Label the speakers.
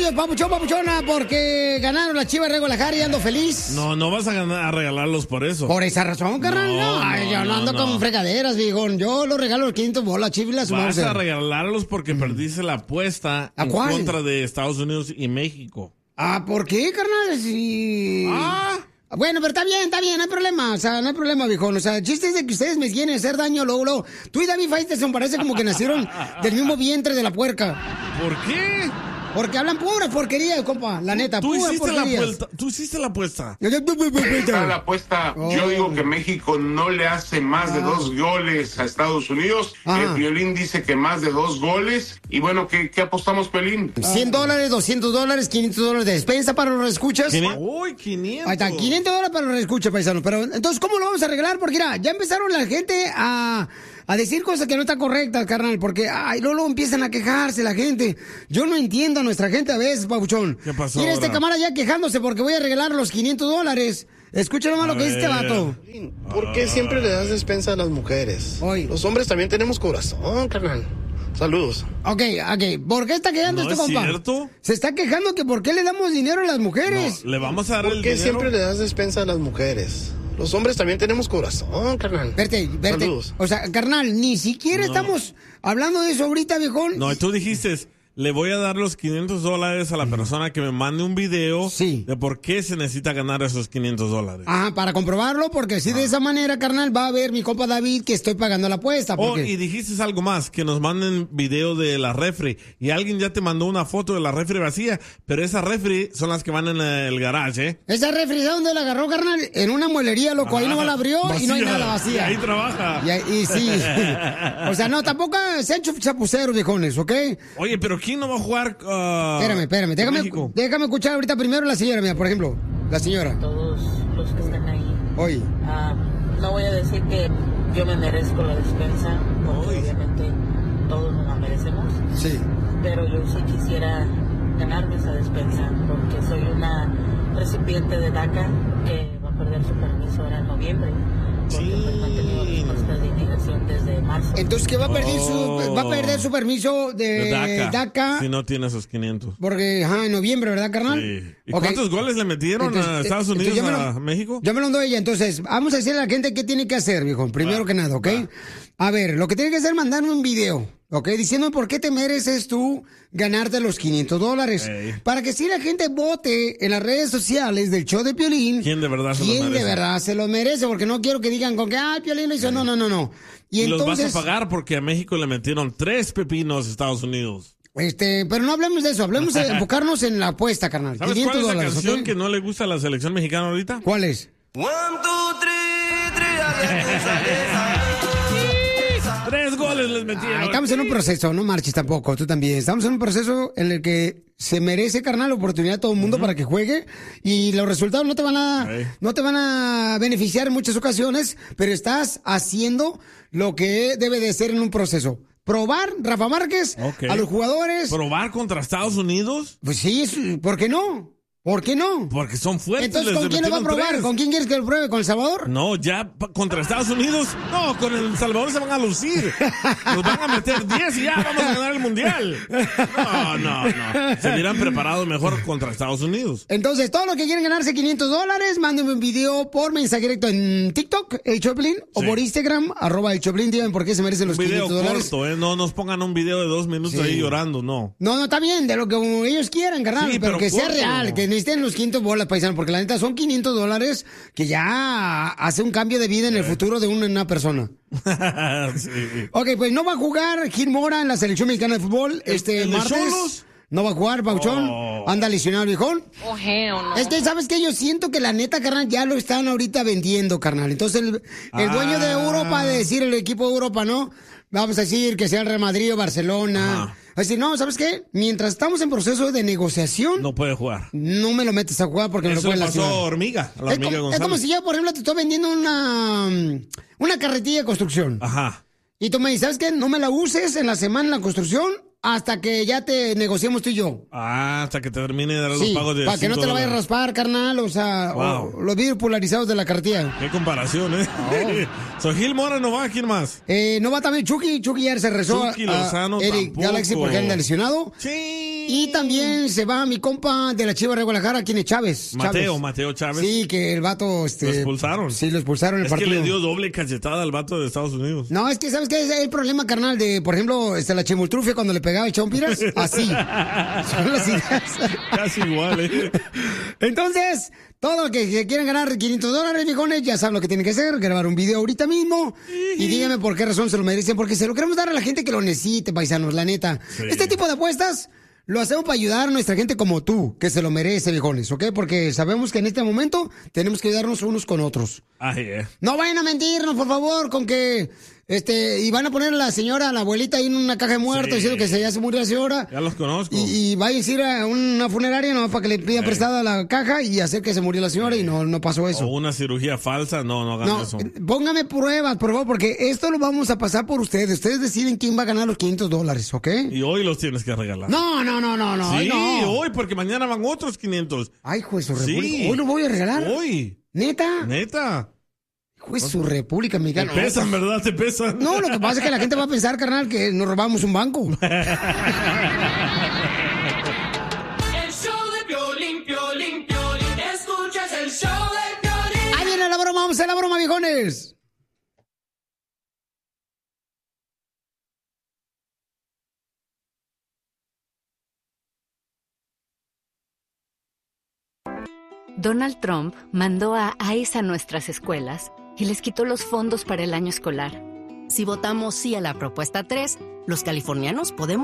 Speaker 1: ellos, papuchón, papuchona, porque ganaron las Chivas de Guadalajara y ando feliz.
Speaker 2: No vas a regalarlos por eso.
Speaker 1: Por esa razón, carnal. Yo no ando con fregaderas, viejón. Yo los regalo los 500 bolas, Chivas.
Speaker 2: Vas a regalarlos porque perdiste la apuesta en contra de Estados Unidos y México.
Speaker 1: ¿Por qué, carnal? Sí. Bueno, pero está bien, no hay problema. O sea, no hay problema, viejón. O sea, el chiste es de que ustedes me quieren hacer daño luego. Tú y David Faitelson parece como que nacieron del mismo vientre de la puerca.
Speaker 2: ¿Por qué?
Speaker 1: Porque hablan puras porquerías, compa. La neta, puras porquerías.
Speaker 2: Tú hiciste la apuesta.
Speaker 3: Está la apuesta. Yo digo que México no le hace más de 2 goles a Estados Unidos. El Piolín dice que más de 2 goles. Y bueno, ¿qué apostamos, Piolín?
Speaker 1: $100, $200, $500 de despensa para los escuchas.
Speaker 2: Uy, 500.
Speaker 1: Ahí está, $500 para los escuchas, paisanos. Pero entonces, ¿cómo lo vamos a arreglar? Porque mira, ya empezaron la gente a decir cosas que no están correctas, carnal, porque luego empiezan a quejarse la gente. Yo no entiendo a nuestra gente a veces, papuchón.
Speaker 2: ¿Qué pasó?
Speaker 1: Mira este camarada ya quejándose porque voy a regalar los $500. Escucha nomás lo que dice este vato.
Speaker 4: ¿Por qué siempre le das despensa a las mujeres? Los hombres también tenemos corazón, carnal. Saludos.
Speaker 1: Ok. ¿Por qué está quejando este compa?
Speaker 2: ¿Cierto?
Speaker 1: Se está quejando que por qué le damos dinero a las mujeres.
Speaker 2: No, le vamos a dar el dinero.
Speaker 4: ¿Por qué siempre le das despensa a las mujeres? Los hombres también tenemos corazón, carnal.
Speaker 1: Verte.
Speaker 4: Saludos.
Speaker 1: O sea, carnal, ni siquiera estamos hablando de eso ahorita, viejón.
Speaker 2: No, tú dijiste, le voy a dar los $500 a la persona que me mande un video de por qué se necesita ganar esos $500.
Speaker 1: Para comprobarlo, porque si de esa manera, carnal, va a ver mi compa David que estoy pagando la apuesta.
Speaker 2: Y dijiste algo más, que nos manden video de la refri. Y alguien ya te mandó una foto de la refri vacía, pero esas refri son las que van en el garage, ¿eh?
Speaker 1: ¿Esa refri de dónde la agarró, carnal? En una muelería, loco. Ahí no la abrió vacía, y no hay nada vacía.
Speaker 2: Y ahí trabaja.
Speaker 1: Y sí. O sea, no, tampoco se han hecho chapuceros, viejones, ¿ok?
Speaker 2: Oye, pero ¿quién no va a jugar?
Speaker 1: Espérame. Déjame escuchar ahorita primero a la señora mía, por ejemplo. La señora.
Speaker 5: Todos los que están ahí.
Speaker 1: Hoy.
Speaker 5: No voy a decir que yo me merezco la despensa, porque obviamente todos nos la merecemos.
Speaker 1: Sí.
Speaker 5: Pero yo sí quisiera ganarme esa despensa, porque soy una recipiente de DACA que va a perder su permiso ahora en noviembre. Porque pues no ha tenido respuesta de inmigración desde marzo.
Speaker 1: Entonces, ¿qué va a perder su permiso de DACA?
Speaker 2: Si no tiene esos 500.
Speaker 1: Porque, en noviembre, ¿verdad, carnal?
Speaker 2: Sí. ¿Y cuántos goles le metieron a Estados Unidos, a México?
Speaker 1: Yo me lo doy ella. Entonces, vamos a decirle a la gente qué tiene que hacer, viejo. Primero que nada, ¿ok? A ver, lo que tiene que hacer es mandarme un video, ¿ok? Diciendo por qué te mereces tú ganarte los $500. Para que si la gente vote en las redes sociales del show de Piolín.
Speaker 2: ¿Quién de verdad
Speaker 1: se lo merece? Porque no quiero que digan con que, Piolín lo hizo. No.
Speaker 2: Y entonces, los vas a pagar porque a México le metieron 3 pepinos a Estados Unidos.
Speaker 1: Pero no hablemos de eso, hablemos de enfocarnos en la apuesta, carnal.
Speaker 2: ¿Sabes
Speaker 1: $500,
Speaker 2: cuál es la canción que no le gusta a la selección mexicana ahorita?
Speaker 1: ¿Cuál es?
Speaker 6: 1, 2, 3,
Speaker 2: 3 goles les metieron.
Speaker 1: Estamos en un proceso, no marches tampoco, tú también. Estamos en un proceso en el que se merece, carnal, la oportunidad a todo el mundo para que juegue y los resultados no te van a beneficiar en muchas ocasiones, pero estás haciendo lo que debe de ser en un proceso. Probar, Rafa Márquez, a los jugadores.
Speaker 2: ¿Probar contra Estados Unidos?
Speaker 1: Pues sí, ¿por qué no? ¿Por qué no?
Speaker 2: Porque son fuertes.
Speaker 1: Entonces, ¿con quién lo va a probar?
Speaker 2: 3.
Speaker 1: ¿Con quién quieres que lo pruebe? ¿Con El Salvador?
Speaker 2: No, ya contra Estados Unidos. No, con El Salvador se van a lucir. Nos van a meter 10 y ya vamos a ganar el Mundial. No. Se hubieran preparado mejor contra Estados Unidos.
Speaker 1: Entonces, todos los que quieren ganarse $500, mándenme un video por mensaje directo en TikTok, El Choplin, o por Instagram, @El Choplin. Digan por qué se merecen los $500.
Speaker 2: Un video corto, no nos pongan un video de 2 minutos ahí llorando, no.
Speaker 1: No, está bien, de lo que ellos quieran, carnal, pero que sea real, que necesiten los 500 bolas, paisano, porque la neta son $500 que ya hace un cambio de vida en el futuro de una persona.
Speaker 2: Sí.
Speaker 1: Ok, pues no va a jugar Gil Mora en la selección mexicana de fútbol este martes. No va a jugar, Pauchón. Anda lesionado el viejón.
Speaker 7: No.
Speaker 1: Es que, ¿sabes qué? Yo siento que la neta, carnal, ya lo están ahorita vendiendo, carnal. Entonces, el dueño de Europa, de decir el equipo de Europa, ¿no? Vamos a decir que sea el Real Madrid o Barcelona. Es decir, no, ¿sabes qué? Mientras estamos en proceso de negociación...
Speaker 2: No puede jugar.
Speaker 1: No me lo metes a jugar porque me lo pueden lastimar.
Speaker 2: Eso pasó Hormiga, a la Hormiga González.
Speaker 1: Es como si yo, por ejemplo, te estoy vendiendo una carretilla de construcción.
Speaker 2: Ajá.
Speaker 1: Y tú me dices, ¿sabes qué? No me la uses en la semana en la construcción hasta que ya te negociemos tú y yo.
Speaker 2: Hasta que te termine de dar los pagos de
Speaker 1: para que no te la vayas a raspar, carnal, o sea, los vidrios polarizados de la cartilla.
Speaker 2: Qué comparación, Gil Mora no va, ¿quién más?
Speaker 1: No va también Chucky ya se rezó.
Speaker 2: Chucky Lozano
Speaker 1: Eric
Speaker 2: tampoco.
Speaker 1: Galaxy porque anda lesionado.
Speaker 2: Sí.
Speaker 1: Y también se va mi compa de la Chivas de Guadalajara, ¿quién es? Chávez.
Speaker 2: Mateo Chávez.
Speaker 1: Sí, que el vato...
Speaker 2: Lo expulsaron.
Speaker 1: Sí, lo expulsaron en el partido.
Speaker 2: Es que le dio doble cachetada al vato de Estados Unidos.
Speaker 1: No, es que, ¿sabes qué? Es el problema, carnal, de, por ejemplo, la Chimultrufia cuando le pegaba el Chompiras. Así. Son las ideas.
Speaker 2: Casi igual,
Speaker 1: Entonces, todo lo que quieran ganar $500, viejones, ya saben lo que tienen que hacer. Grabar un video ahorita mismo. Y díganme por qué razón se lo merecen. Porque se lo queremos dar a la gente que lo necesite, paisanos, la neta. Sí. Este tipo de apuestas lo hacemos para ayudar a nuestra gente como tú, que se lo merece, viejones, ¿ok? Porque sabemos que en este momento tenemos que ayudarnos unos con otros. No vayan a mentirnos, por favor, con que... y van a poner a la señora, a la abuelita ahí en una caja de muertos diciendo que ya se murió la señora.
Speaker 2: Ya los conozco.
Speaker 1: Y vaya a ir a una funeraria no para que le pidan prestada la caja y hacer que se murió la señora y no pasó eso.
Speaker 2: O una cirugía falsa, no hagan eso.
Speaker 1: Póngame pruebas, por favor, porque esto lo vamos a pasar por ustedes. Ustedes deciden quién va a ganar los $500, ¿ok?
Speaker 2: Y hoy los tienes que regalar.
Speaker 1: No.
Speaker 2: Sí, hoy, porque mañana van otros 500.
Speaker 1: Ay, juez, sí. ¿Hoy lo voy a regalar?
Speaker 2: Hoy.
Speaker 1: ¿Neta? Juez, su República Mexicana.
Speaker 2: Te pesan, ¿verdad? Te pesan.
Speaker 1: No, lo que pasa es que la gente va a pensar, carnal, que nos robamos un banco.
Speaker 6: El show de Piolín, escuchas el show de Piolín.
Speaker 1: Ahí viene la broma, vamos a hacer la broma, viejones.
Speaker 7: Donald Trump mandó a ICE a nuestras escuelas y les quitó los fondos para el año escolar.
Speaker 8: Si votamos sí a la propuesta 3, los californianos podemos